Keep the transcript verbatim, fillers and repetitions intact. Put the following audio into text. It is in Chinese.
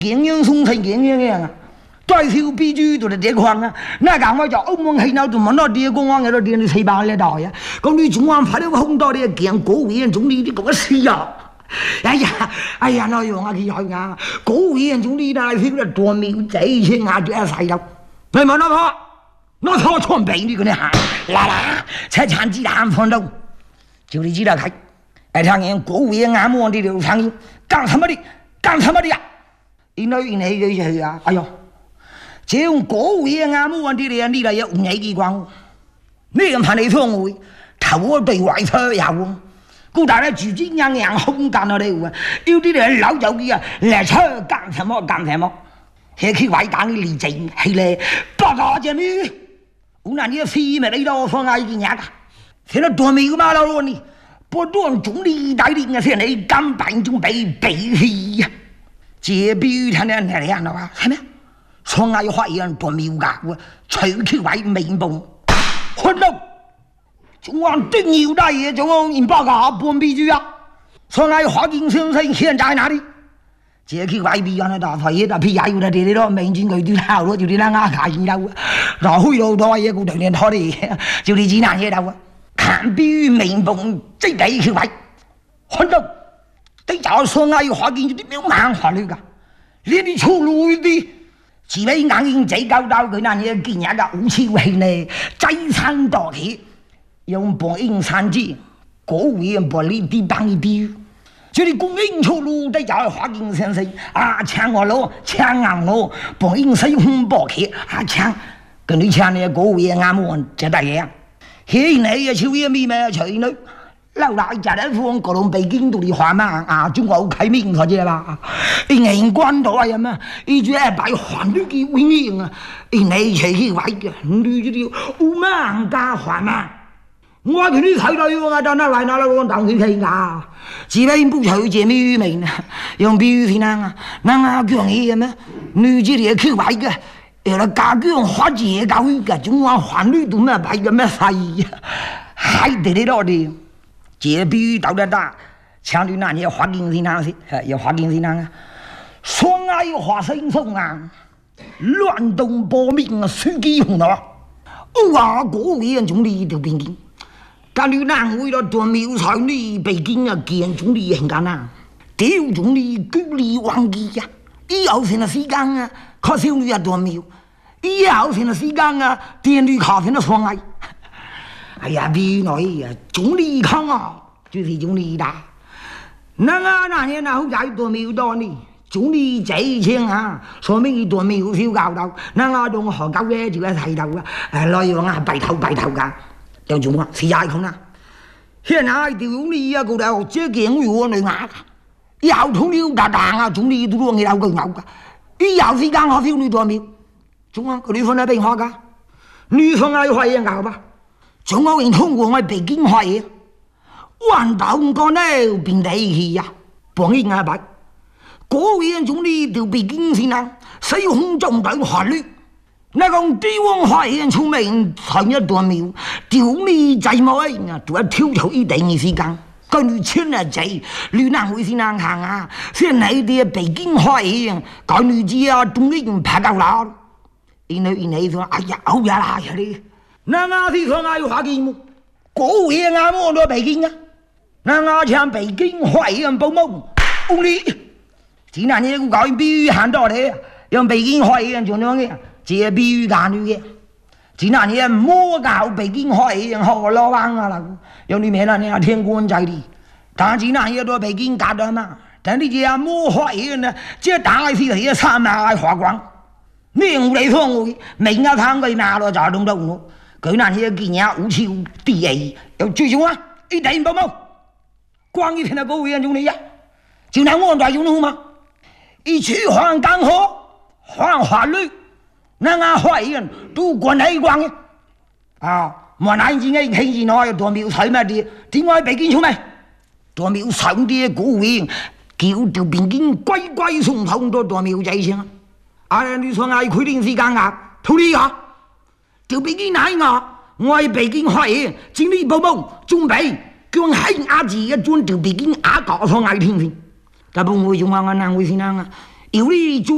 经营松成经营样啊，再少必须都是这款啊。那讲我叫欧盟黑脑都冇那啲公安喺度掂你四百嚟到呀，咁你中央发了个红道的见国务院总理的个死呀！哎呀，哎呀，那用啊去用啊，国务院总理那是个多名这些啊就要晒了，你冇那个，那他穿背你个呢哈，来来，才抢几大分钟，就你记得开，哎，常言国务院安莫的刘长英干什么的，干什么的呀？因为因为个是啊，哎呦，这种国务院安莫的人，你来要五年几光，你咁判你错我，头我对外头也我。古代的举金样样红干了的有啊，有的人老早的啊，来车干什么干什么，还去外干的理政，系嘞，报告节目，我那你飞没来到说爱的呀个，现在多没有嘛了咯你，不断总理带领啊，现在干办准备备戏呀，这比喻他那那样的话，什么？说爱话样多没有噶，我吹去外面蹦，混动。中央对牛大爷中央引报告不必须啊！说来华金先生现在哪里？这去外边那大法爷大屁也有得的咯，民警佢对头咯，就啲那牙卡先到啊，然后去到多嘢佢对连拖的，就啲济南嘢到啊，看比喻民风这地去外，混动，对照说来华金就啲没有办法了噶，连你出路的。只为硬硬最高到佢那嘢见人个武器器呢，再三夺起。用本应三级，国务院把你地帮你比喻，这里供应出路得叫华金先生啊，抢我咯，抢俺咯，本应水红包客啊抢，跟你抢的国务院俺们这大样，现在也秋叶米咩吹呢？老大家的风各种北京都的话嘛啊，中国开明他这吧，因为关到呀嘛，一句爱白环律的威严啊，因为去去外个律的五万加环嘛。我同你睇到要我到那来那来我当佢睇啊，只为不求这么愚昧呢，用比喻先啊，那啊讲嘢咩？女子也去外个，有了家讲花姐教育个，中央法律都咩摆个咩法呀，还得得到的，这比喻到得大，强调那些华金先生是，有华金先生啊，双爱华生松啊，乱动报名啊，司机用的，哇，国务院总理都边境。但你南为了多苗才你北京啊见总理很艰难，丢总理居里忘记呀，以后成了时间啊，靠小女啊多苗，以后成了时间啊，电驴靠成了双爱。哎呀，比来呀，总理康啊，就是总理的。那个那年那后在多苗多呢，总理这钱啊，说明多苗少教导，那个同学教嘅就係睇到啊，誒內容啊白頭白頭㗎。有種啊，是愛空啊！現在條你啊，嗰度這件我嚟牙，以後同你打打啊，總理都攞你老個牛噶，以後時間我 feel 你多秒，中央佢哋分喺邊學噶？你分喺開嘢牛吧？中央人通過我北京開嘢，彎道講呢變地氣呀，幫你牙白，國務院總理到北京先啦，使用中等法律。那個地方發現出名成一段苗，屌你仔妹啊！仲要跳出一定嘅時間，跟住簽啊仔，你難會先難行啊！先你哋北京發現，講你知啊，終於唔拍夠啦！因為因為說，哎呀，好呀啦呀你，那我是說我要發現麼？國務院啊，我到北京啊，那我向北京發現報夢，公理，前兩日我講必須行到嚟，讓北京發現做樣嘅。這比喻干女嘅，前兩年摸搞北京開人學老王啊啦，有你咩啦？你係天官在的，但前兩年到北京搞的嘛，但你這摸開人呢，這大係係一三萬花光，你唔嚟講我，明啊睇佢拿落就動到我，佢那些幾年無超地氣，又最終啊一定冇冇，光一片的國務院總理呀，就拿我在用的嘛，一去換幹活，換法律。那俺壞人都管係關嘅，啊！莫難自己興趣內多苗財乜啲，點解北京出咩？多苗上啲國務院叫條邊境乖乖送通到多苗仔先啊！啊！你說嗌佢定時間啊？土地啊！條邊境哪啊？我喺北京壞人，經理報報準備叫喺亞字一轉條北京亞搞上嗌聽聽，但不會用我難為先啊！有你做。